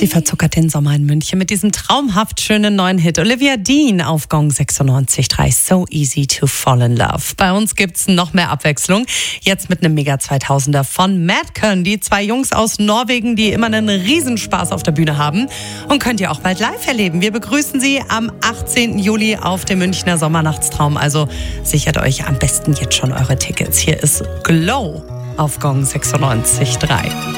Sie verzuckert den Sommer in München mit diesem traumhaft schönen neuen Hit. Olivia Dean auf Gong 96.3. So easy to fall in love. Bei uns gibt's noch mehr Abwechslung. Jetzt mit einem Mega 2000er von Madcon. Die zwei Jungs aus Norwegen, die immer einen Riesenspaß auf der Bühne haben. Und könnt ihr auch bald live erleben. Wir begrüßen Sie am 18. Juli auf dem Münchner Sommernachtstraum. Also sichert euch am besten jetzt schon eure Tickets. Hier ist Glow auf Gong 96.3.